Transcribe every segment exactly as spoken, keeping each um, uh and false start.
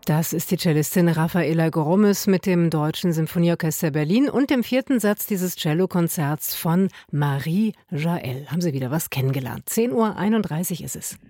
Das ist die Cellistin Rafaela Goromes mit dem Deutschen Sinfonieorchester Berlin und dem vierten Satz dieses Cellokonzerts von Marie Jaël. Haben Sie wieder was kennengelernt. zehn Uhr einunddreißig ist es.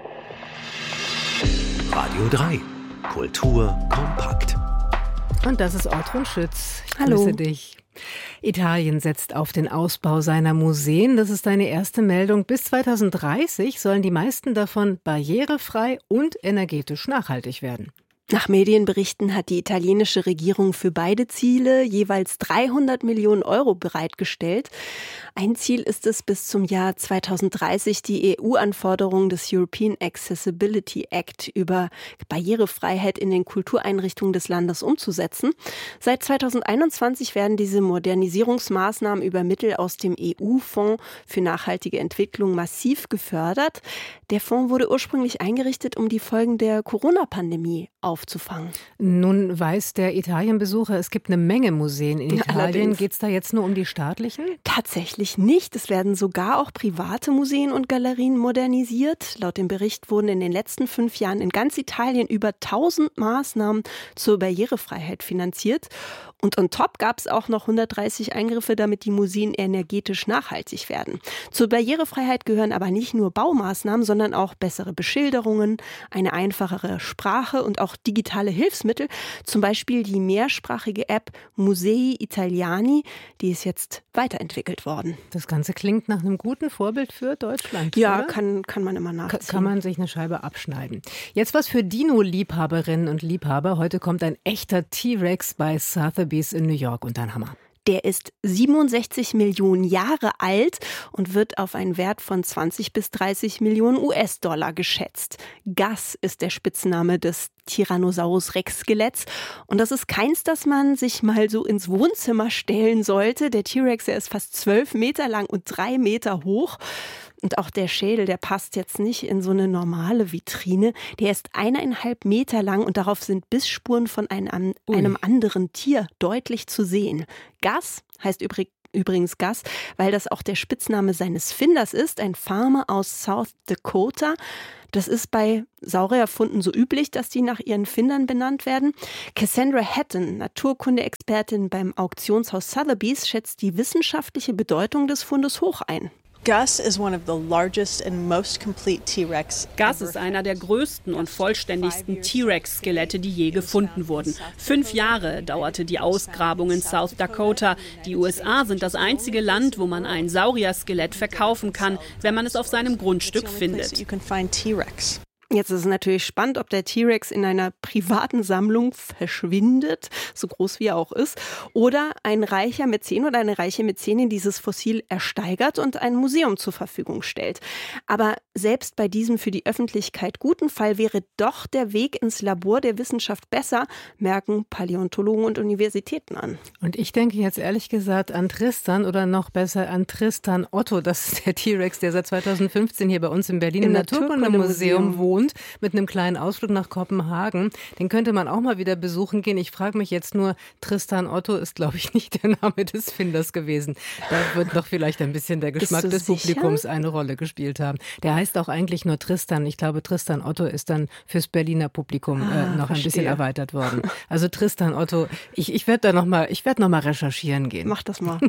Radio drei. Kultur kompakt. Und das ist Ortrun Schütz. Ich Hallo. grüße dich. Italien setzt auf den Ausbau seiner Museen. Das ist deine erste Meldung. Bis zweitausenddreißig sollen die meisten davon barrierefrei und energetisch nachhaltig werden. Nach Medienberichten hat die italienische Regierung für beide Ziele jeweils dreihundert Millionen Euro bereitgestellt. Ein Ziel ist es, bis zum Jahr zweitausenddreißig die E U-Anforderungen des European Accessibility Act über Barrierefreiheit in den Kultureinrichtungen des Landes umzusetzen. Seit zweitausendeinundzwanzig werden diese Modernisierungsmaßnahmen über Mittel aus dem E U-Fonds für nachhaltige Entwicklung massiv gefördert. Der Fonds wurde ursprünglich eingerichtet, um die Folgen der Corona-Pandemie aufzufangen. Nun weiß der Italienbesucher, es gibt eine Menge Museen in Italien. Geht es da jetzt nur um die staatlichen? Tatsächlich nicht. Es werden sogar auch private Museen und Galerien modernisiert. Laut dem Bericht wurden in den letzten fünf Jahren in ganz Italien über tausend Maßnahmen zur Barrierefreiheit finanziert. Und on top gab es auch noch hundertdreißig Eingriffe, damit die Museen energetisch nachhaltig werden. Zur Barrierefreiheit gehören aber nicht nur Baumaßnahmen, sondern auch bessere Beschilderungen, eine einfachere Sprache und auch digitale Hilfsmittel. Zum Beispiel die mehrsprachige App Musei Italiani, die ist jetzt weiterentwickelt worden. Das Ganze klingt nach einem guten Vorbild für Deutschland. Ja, oder? kann, kann man immer nachziehen. Kann man sich eine Scheibe abschneiden. Jetzt was für Dino-Liebhaberinnen und Liebhaber. Heute kommt ein echter T-Rex bei Sotheby's in New York unter den Hammer. Der ist siebenundsechzig Millionen Jahre alt und wird auf einen Wert von zwanzig bis dreißig Millionen U S-Dollar geschätzt. Gus ist der Spitzname des Tyrannosaurus Rex Skeletts. Und das ist keins, das man sich mal so ins Wohnzimmer stellen sollte. Der T-Rex, der ist fast zwölf Meter lang und drei Meter hoch. Und auch der Schädel, der passt jetzt nicht in so eine normale Vitrine. Der ist eineinhalb Meter lang und darauf sind Bissspuren von einem, einem anderen Tier deutlich zu sehen. Gus heißt übrigens Übrigens Gus, weil das auch der Spitzname seines Finders ist, ein Farmer aus South Dakota. Das ist bei Saurierfunden so üblich, dass die nach ihren Findern benannt werden. Cassandra Hatton, Naturkunde-Expertin beim Auktionshaus Sotheby's, schätzt die wissenschaftliche Bedeutung des Fundes hoch ein. Gus is one of the largest and most complete T-Rex. Gus ist einer der größten und vollständigsten T-Rex-Skelette, die je gefunden wurden. Fünf Jahre dauerte die Ausgrabung in South Dakota. Die U S A sind das einzige Land, wo man ein Saurier-Skelett verkaufen kann, wenn man es auf seinem Grundstück findet. Jetzt ist es natürlich spannend, ob der T-Rex in einer privaten Sammlung verschwindet, so groß wie er auch ist, oder ein reicher Mäzen oder eine reiche Mäzenin dieses Fossil ersteigert und ein Museum zur Verfügung stellt. Aber selbst bei diesem für die Öffentlichkeit guten Fall wäre doch der Weg ins Labor der Wissenschaft besser, merken Paläontologen und Universitäten an. Und ich denke jetzt ehrlich gesagt an Tristan oder noch besser an Tristan Otto. Das ist der T-Rex, der seit zweitausendfünfzehn hier bei uns in Berlin im, im Naturkundemuseum wohnt. Mit einem kleinen Ausflug nach Kopenhagen. Den könnte man auch mal wieder besuchen gehen. Ich frage mich jetzt nur, Tristan Otto ist, glaube ich, nicht der Name des Finders gewesen. Da wird doch vielleicht ein bisschen der Geschmack des sicher? Publikums eine Rolle gespielt haben. Der heißt auch eigentlich nur Tristan. Ich glaube, Tristan Otto ist dann fürs Berliner Publikum ah, äh, noch verstehe. ein bisschen erweitert worden. Also Tristan Otto, ich, ich werde da noch mal, ich werde noch mal recherchieren gehen. Mach das mal.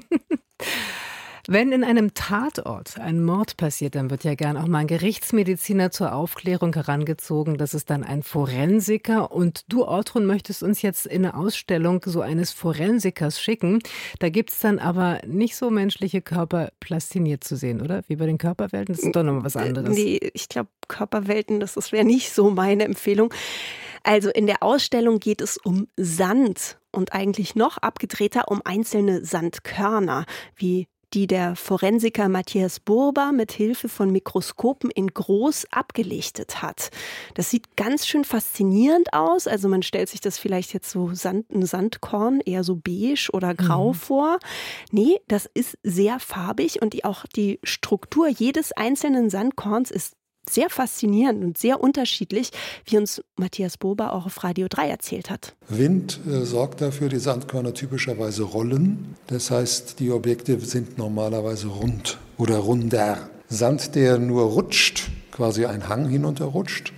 Wenn in einem Tatort ein Mord passiert, dann wird ja gern auch mal ein Gerichtsmediziner zur Aufklärung herangezogen. Das ist dann ein Forensiker. Und du, Ortrun, möchtest uns jetzt in eine Ausstellung so eines Forensikers schicken. Da gibt's dann aber nicht so menschliche Körper plastiniert zu sehen, oder? Wie bei den Körperwelten? Das ist doch nochmal was anderes. Nee, ich glaube, Körperwelten, das, das wäre nicht so meine Empfehlung. Also in der Ausstellung geht es um Sand und eigentlich noch abgedrehter um einzelne Sandkörner, wie die der Forensiker Matthias Burba mit Hilfe von Mikroskopen in groß abgelichtet hat. Das sieht ganz schön faszinierend aus. Also man stellt sich das vielleicht jetzt so Sand, ein Sandkorn eher so beige oder grau mhm. vor. Nee, das ist sehr farbig und die, auch die Struktur jedes einzelnen Sandkorns ist sehr faszinierend und sehr unterschiedlich, wie uns Matthias Burba auch auf Radio drei erzählt hat. Wind äh, sorgt dafür, die Sandkörner typischerweise rollen. Das heißt, die Objekte sind normalerweise rund oder runder. Sand, der nur rutscht, quasi ein Hang hinunterrutscht,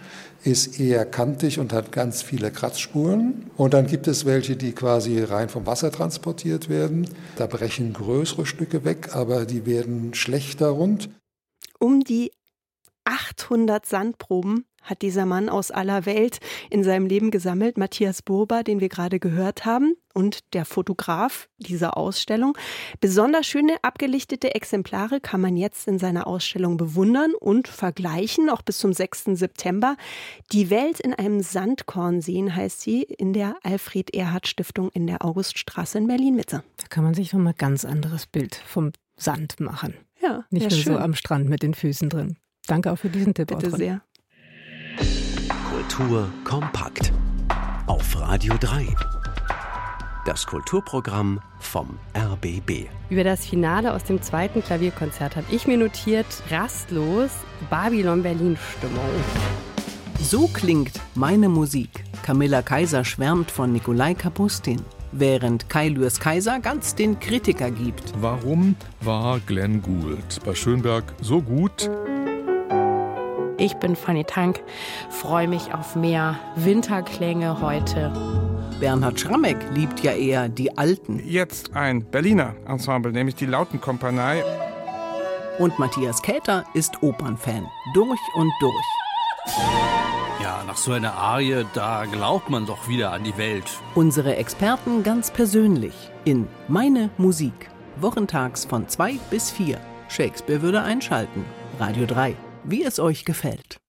ist eher kantig und hat ganz viele Kratzspuren. Und dann gibt es welche, die quasi rein vom Wasser transportiert werden. Da brechen größere Stücke weg, aber die werden schlechter rund. Um die achthundert Sandproben hat dieser Mann aus aller Welt in seinem Leben gesammelt. Matthias Burber, den wir gerade gehört haben, und der Fotograf dieser Ausstellung. Besonders schöne abgelichtete Exemplare kann man jetzt in seiner Ausstellung bewundern und vergleichen, auch bis zum sechsten September. Die Welt in einem Sandkorn sehen, heißt sie, in der Alfred-Erhard-Stiftung in der Auguststraße in Berlin-Mitte. Da kann man sich noch mal ein ganz anderes Bild vom Sand machen. Ja, nicht nur schön. So am Strand mit den Füßen drin. Danke auch für diesen Tipp. Bitte Audrey. sehr. Kultur kompakt auf Radio drei. Das Kulturprogramm vom R B B. Über das Finale aus dem zweiten Klavierkonzert habe ich mir notiert, rastlos Babylon Berlin Stimmung. So klingt meine Musik. Camilla Kaiser schwärmt von Nikolai Kapustin, während Kai Lürs Kaiser ganz den Kritiker gibt. Warum war Glenn Gould bei Schönberg so gut? Ich bin Fanny Tank, freue mich auf mehr Winterklänge heute. Bernhard Schrammeck liebt ja eher die Alten. Jetzt ein Berliner Ensemble, nämlich die Lautenkompanie. Und Matthias Käther ist Opernfan, durch und durch. Ja, nach so einer Arie, da glaubt man doch wieder an die Welt. Unsere Experten ganz persönlich in Meine Musik. Wochentags von zwei bis vier. Shakespeare würde einschalten. Radio drei. Wie es euch gefällt.